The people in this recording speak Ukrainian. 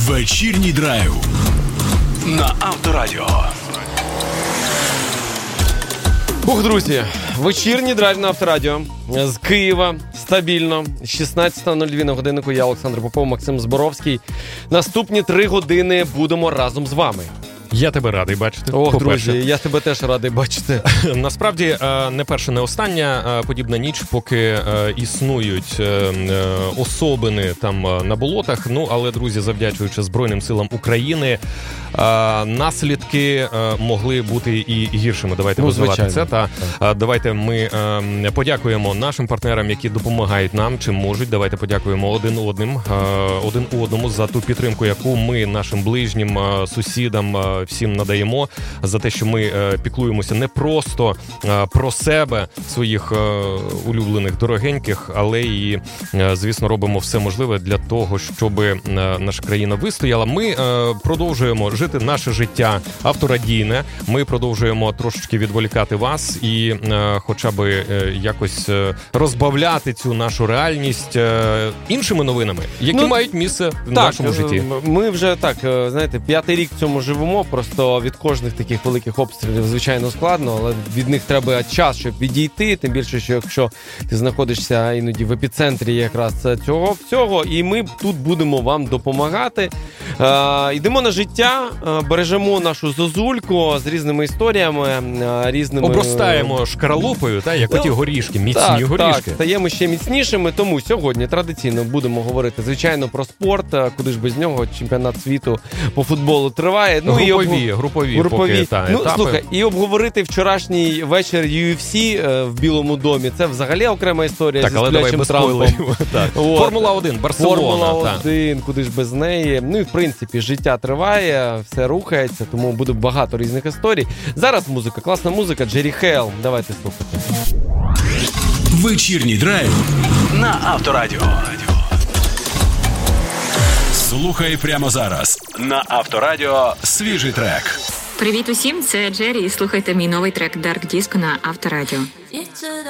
Вечірній драйв на Авторадіо. Друзі, вечірній драйв на Авторадіо. З Києва, стабільно, 16:02 на годиннику. Я, Олександр Попов, Максим Зборовський. Наступні 3 години будемо разом з вами. Я тебе радий бачити. Друзі, я тебе теж радий бачити. Насправді, не перша, не остання подібна ніч, поки існують особини там на болотах. Але, друзі, завдячуючи Збройним силам України, наслідки могли бути і гіршими. Давайте визнавати це. Давайте ми подякуємо нашим партнерам, які допомагають нам, чим можуть. Давайте подякуємо один одному за ту підтримку, яку ми нашим ближнім, сусідам, всім надаємо, за те, що ми піклуємося не просто про себе, своїх улюблених, дорогеньких, але і, звісно, робимо все можливе для того, щоб наша країна вистояла. Ми продовжуємо жити наше життя авторадійне, ми продовжуємо трошечки відволікати вас і хоча б якось розбавляти цю нашу реальність іншими новинами, які мають місце в нашому житті. Ми вже, знаєте, 5-й рік в цьому живемо, просто від кожних таких великих обстрілів, звичайно, складно, але від них треба час, щоб відійти, тим більше, що якщо ти знаходишся іноді в епіцентрі якраз цього всього, і ми тут будемо вам допомагати. Йдемо на життя, бережемо нашу зозульку з різними історіями, різними... Обростаємо шкаралупою, як оті горішки, міцні горішки. Так, стаємо ще міцнішими, тому сьогодні традиційно будемо говорити, звичайно, про спорт, куди ж без нього, чемпіонат світу по футболу триває. Групові поки, етапи. Слухай, і обговорити вчорашній вечір UFC в Білому домі, це взагалі окрема історія зі сплячим Трампом. Формула-1, Барселона. Формула-1, куди ж без неї. І, в принципі, життя триває, все рухається, тому буде багато різних історій. Зараз музика, класна музика, Джері Хейл. Давайте слухати. Вечірній драйв на Авторадіо. Слухай прямо зараз на Авторадіо свіжий трек. Привіт усім, це Джері, і слухайте мій новий трек Dark Disco на Авторадіо.